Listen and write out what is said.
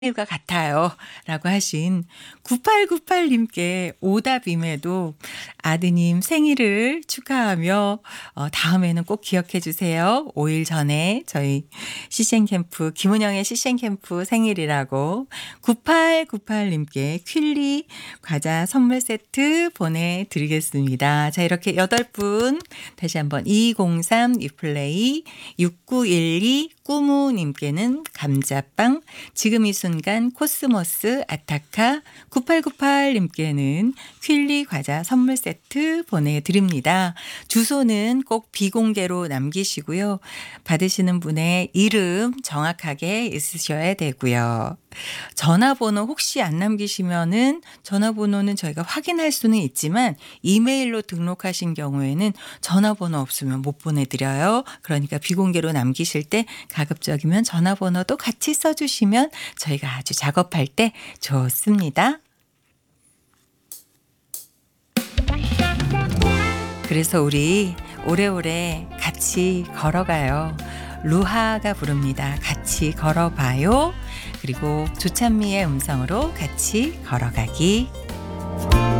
과 같아요. 라고 하신 9898님께 오답임에도 아드님 생일을 축하하며 다음에는 꼭 기억해 주세요. 5일 전에 저희 CCN 캠프, 김은영의 CCN 캠프 생일이라고 9898님께 퀼리 과자 선물 세트 보내드리겠습니다. 자, 이렇게 8분 다시 한번 203 리플레이 6912 꾸무님께는 감자빵, 지금 이 순간 코스모스 아타카 9898님께는 퀼리 과자 선물 세트 보내드립니다. 주소는 꼭 비공개로 남기시고요. 받으시는 분의 이름 정확하게 있으셔야 되고요. 전화번호 혹시 안 남기시면은 전화번호는 저희가 확인할 수는 있지만 이메일로 등록하신 경우에는 전화번호 없으면 못 보내드려요. 그러니까 비공개로 남기실 때 가급적이면 전화번호도 같이 써주시면 저희가 아주 작업할 때 좋습니다. 그래서 우리 오래오래 같이 걸어가요. 루하가 부릅니다. 같이 걸어봐요. 그리고 조찬미의 음성으로 같이 걸어가기.